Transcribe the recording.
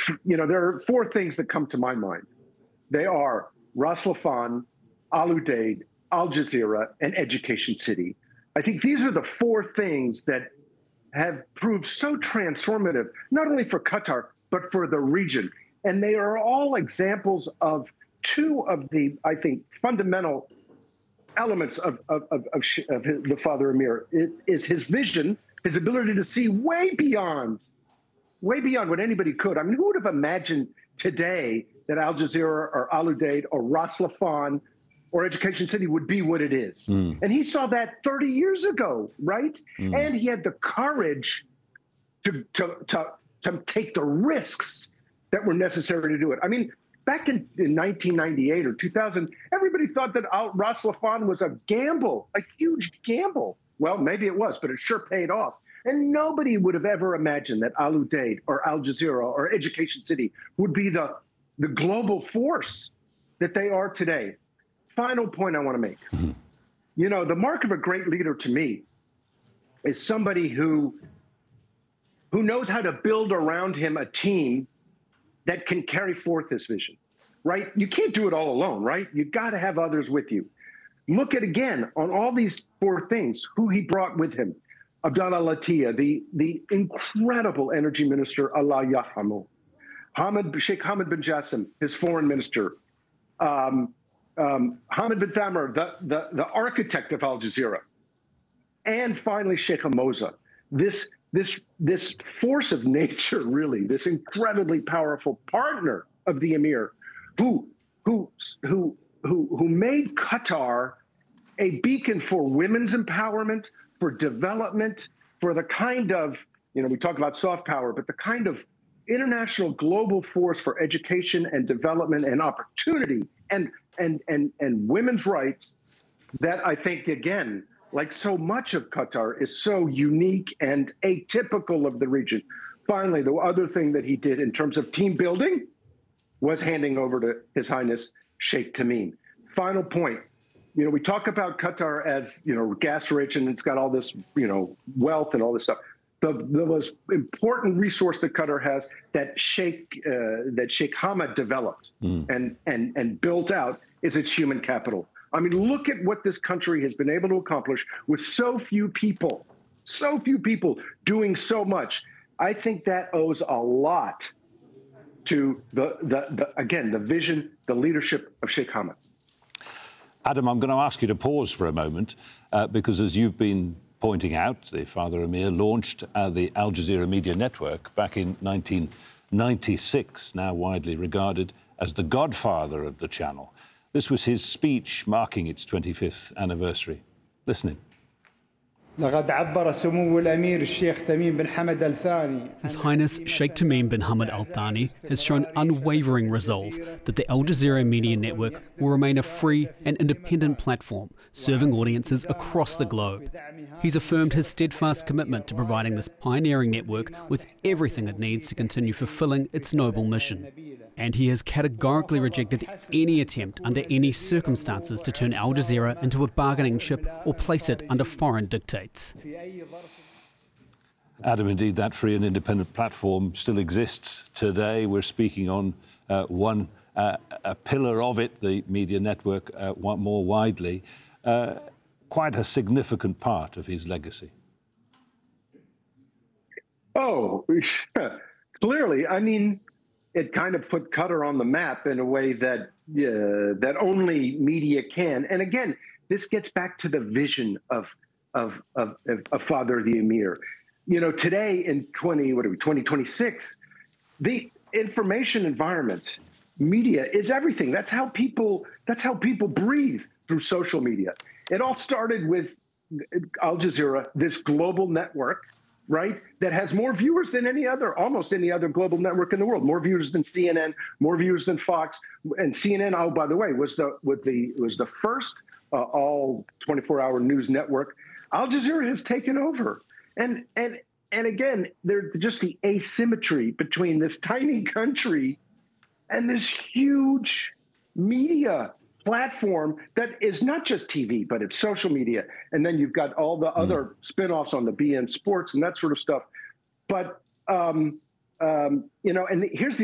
there are four things that come to my mind. They are Ras Laffan, Al Udeid, Al Jazeera, and Education City. I think these are the four things that have proved so transformative, not only for Qatar, but for the region. And they are all examples of two of the, I think, fundamental elements of the Father Emir. It is his vision, his ability to see way beyond what anybody could. I mean, who would have imagined today that Al Jazeera or Al Udeid or Ras Laffan or Education City would be what it is? And he saw that 30 years ago, right? And he had the courage to take the risks that were necessary to do it. I mean, back in 1998 or 2000, everybody thought that Ras Laffan was a gamble, a huge gamble. Well, maybe it was, but it sure paid off. And nobody would have ever imagined that Al Udeid or Al Jazeera or Education City would be the global force that they are today. Final point I want to make. The mark of a great leader to me is somebody who knows how to build around him a team that can carry forth this vision, right? You can't do it all alone, right? You got to have others with you. Look at, again, on all these four things, who he brought with him. Abdallah Latia, the incredible energy minister, Allah Yarhamu. Sheikh Hamad bin Jassim, his foreign minister. Hamad bin Thamar, the architect of Al Jazeera. And finally, Sheikh Hamoza, this force of nature, really, this incredibly powerful partner of the Emir, who made Qatar a beacon for women's empowerment, for development, for the kind of, we talk about soft power, but the kind of international global force for education and development and opportunity and women's rights that I think, again, like so much of Qatar, is so unique and atypical of the region. Finally, the other thing that he did in terms of team building was handing over to His Highness Sheikh Tamim. Final point. We talk about Qatar as, gas rich, and it's got all this, wealth and all this stuff. The most important resource that Qatar has that Sheikh Hamad developed and built out is its human capital. I mean, look at what this country has been able to accomplish with so few people doing so much. I think that owes a lot to the vision, the leadership of Sheikh Hamad. Adam, I'm going to ask you to pause for a moment because, as you've been pointing out, the Father Emir launched the Al Jazeera Media Network back in 1996, now widely regarded as the godfather of the channel. This was his speech marking its 25th anniversary. Listen in. His Highness Sheikh Tamim bin Hamad Al Thani has shown unwavering resolve that the Al Jazeera Media Network will remain a free and independent platform serving audiences across the globe. He's affirmed his steadfast commitment to providing this pioneering network with everything it needs to continue fulfilling its noble mission. And he has categorically rejected any attempt under any circumstances to turn Al Jazeera into a bargaining chip or place it under foreign dictates. Adam, indeed, that free and independent platform still exists today. We're speaking on a pillar of it, the media network, more widely. Quite a significant part of his legacy. Oh, clearly. I mean, it kind of put Qatar on the map in a way that that only media can. And again, this gets back to the vision of Father the Emir. Today in 2026, the information environment, media is everything. That's how people breathe through social media. It all started with Al Jazeera, this global network, right, that has more viewers than almost any other global network in the world. More viewers than CNN, more viewers than Fox, and CNN. Oh, by the way, was the first all 24-hour news network. Al Jazeera has taken over, and again, there's just the asymmetry between this tiny country and this huge media platform that is not just TV, but it's social media. And then you've got all the other spinoffs on the BN Sports and that sort of stuff. But, and here's the